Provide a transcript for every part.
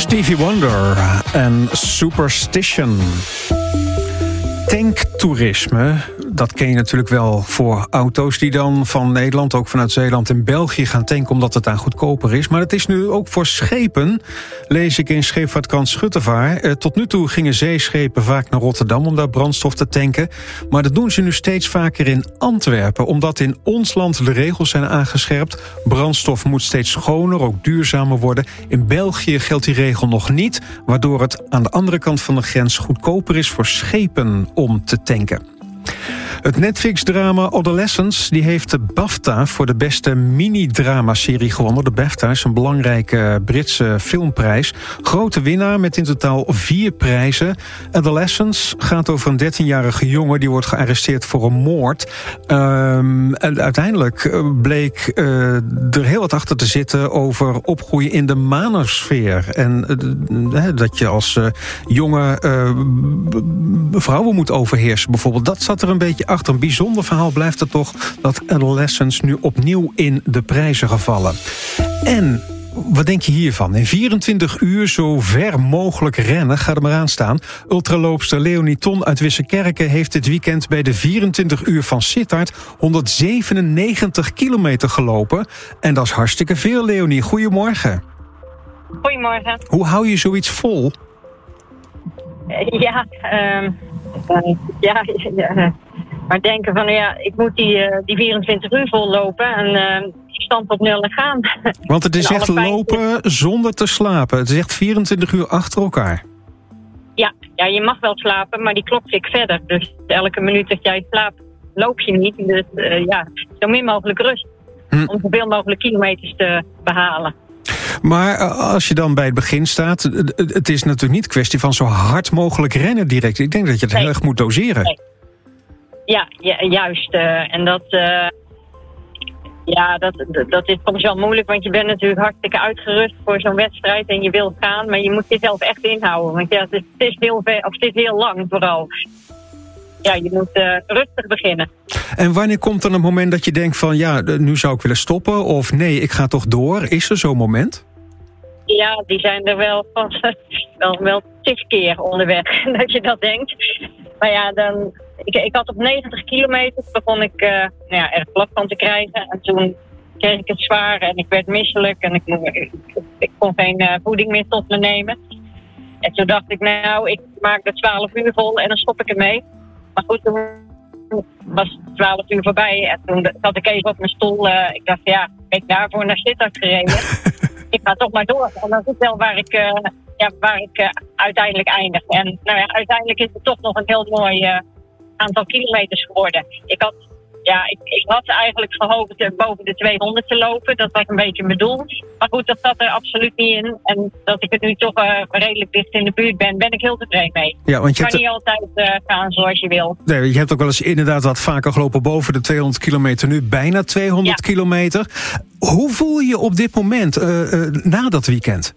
Stevie Wonder en Superstition. Tanktoerisme, dat ken je natuurlijk wel voor auto's die dan van Nederland, ook vanuit Zeeland en België gaan tanken omdat het daar goedkoper is. Maar het is nu ook voor schepen, lees ik in scheepvaartkrant Schuttervaar. Tot nu toe gingen zeeschepen vaak naar Rotterdam om daar brandstof te tanken. Maar dat doen ze nu steeds vaker in Antwerpen, omdat in ons land de regels zijn aangescherpt. Brandstof moet steeds schoner, ook duurzamer worden. In België geldt die regel nog niet, waardoor het aan de andere kant van de grens goedkoper is voor schepen om te tanken. Het Netflix-drama Adolescence die heeft de BAFTA voor de beste mini-drama-serie gewonnen. De BAFTA is een belangrijke Britse filmprijs. Grote winnaar met in totaal 4 prijzen. Adolescence gaat over een 13-jarige jongen die wordt gearresteerd voor een moord. En uiteindelijk bleek er heel wat achter te zitten over opgroeien in de manosfeer. En dat je als jonge vrouwen moet overheersen bijvoorbeeld. Dat zat er een beetje achter. Een bijzonder verhaal blijft het toch dat Adolescence nu opnieuw in de prijzen gevallen. En wat denk je hiervan? In 24 uur zo ver mogelijk rennen, ga er maar aan staan. Ultraloopster Leonie Ton uit Wissekerke heeft dit weekend bij de 24 uur van Sittard 197 kilometer gelopen. En dat is hartstikke veel, Leonie. Goedemorgen. Goedemorgen. Hoe hou je zoiets vol? Maar denken van, ik moet die 24 uur vollopen en stand op nul en gaan. Want het is echt lopen zonder te slapen. Het is echt 24 uur achter elkaar. Ja, je mag wel slapen, maar die klok tikt verder. Dus elke minuut dat jij slaapt, loop je niet. Dus zo min mogelijk rust. Om zoveel mogelijk kilometers te behalen. Maar als je dan bij het begin staat, het is natuurlijk niet kwestie van zo hard mogelijk rennen direct. Ik denk dat je het heel erg moet doseren. Nee. Ja, juist. En dat is soms wel moeilijk, want je bent natuurlijk hartstikke uitgerust voor zo'n wedstrijd en je wilt gaan, maar je moet jezelf echt inhouden. Want het is heel lang vooral. Ja, je moet rustig beginnen. En wanneer komt dan een moment dat je denkt van, nu zou ik willen stoppen, of nee, ik ga toch door? Is er zo'n moment? Ja, die zijn er wel 10 keer onderweg dat je dat denkt. Maar ja, ik had op 90 kilometer begon ik erg last van te krijgen. En toen kreeg ik het zwaar en ik werd misselijk en ik kon geen voeding meer tot me nemen. En toen dacht ik, ik maak de 12 uur vol en dan stop ik ermee. Maar goed, toen was 12 uur voorbij en toen zat ik even op mijn stoel. Ik dacht, ben ik daarvoor naar Sittard gereden? Ik ga toch maar door. En dat is wel waar ik uiteindelijk eindig. En uiteindelijk is het toch nog een heel mooi aantal kilometers geworden. Ik had eigenlijk gehoopt boven de 200 te lopen. Dat was een beetje mijn doel. Maar goed, dat zat er absoluut niet in. En dat ik het nu toch redelijk dicht in de buurt ben ik heel tevreden mee. Ja, want je kan niet altijd gaan zoals je wil. Nee, je hebt ook wel eens inderdaad wat vaker gelopen boven de 200 kilometer. Nu bijna 200 kilometer. Hoe voel je je op dit moment na dat weekend?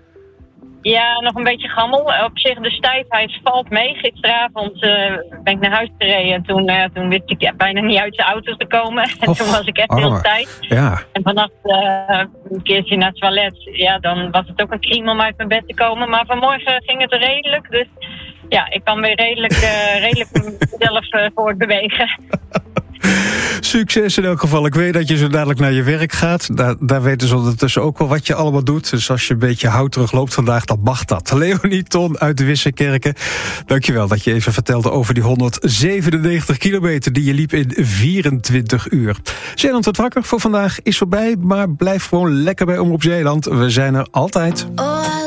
Ja, nog een beetje gammel. Op zich, de stijfheid valt mee. Gisteravond ben ik naar huis gereden en toen wist ik bijna niet uit de auto te komen. En toen was ik echt heel tijd. Ja. En vannacht een keertje naar het toilet, dan was het ook een crime om uit mijn bed te komen. Maar vanmorgen ging het redelijk, dus ik kan weer redelijk mezelf voortbewegen. Succes in elk geval. Ik weet dat je zo dadelijk naar je werk gaat. Daar weten ze ondertussen ook wel wat je allemaal doet. Dus als je een beetje houterig loopt vandaag, dan mag dat. Leonie Ton uit de Wissekerke. Dankjewel dat je even vertelde over die 197 kilometer die je liep in 24 uur. Zeeland wordt wakker voor vandaag is voorbij, maar blijf gewoon lekker bij Omroep Zeeland. We zijn er altijd.